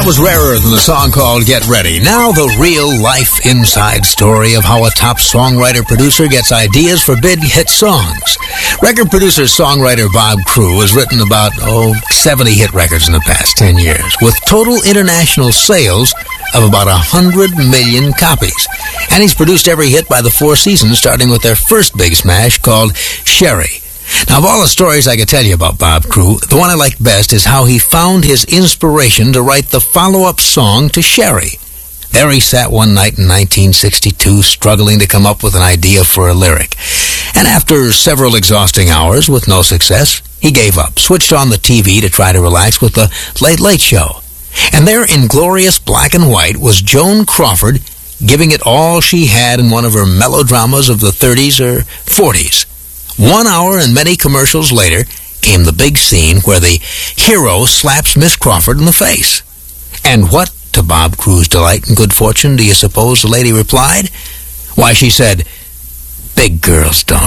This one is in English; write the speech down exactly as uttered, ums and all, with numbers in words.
That was Rarer than the song called Get Ready. Now the real-life inside story of how a top songwriter-producer gets ideas for big hit songs. Record producer-songwriter Bob Crewe has written about, oh, seventy hit records in the past ten years, with total international sales of about one hundred million copies. And he's produced every hit by the Four Seasons, starting with their first big smash called Sherry. Now, of all the stories I could tell you about Bob Crewe, the one I like best is how he found his inspiration to write the follow-up song to Sherry. There he sat one night in nineteen sixty-two, struggling to come up with an idea for a lyric. And after several exhausting hours with no success, he gave up, switched on the T V to try to relax with the Late Late Show. And there in glorious black and white was Joan Crawford giving it all she had in one of her melodramas of the thirties or forties. One hour and many commercials later came the big scene where the hero slaps Miss Crawford in the face. And what, to Bob Crewe's delight and good fortune, do you suppose the lady replied? Why, she said, "Big girls don't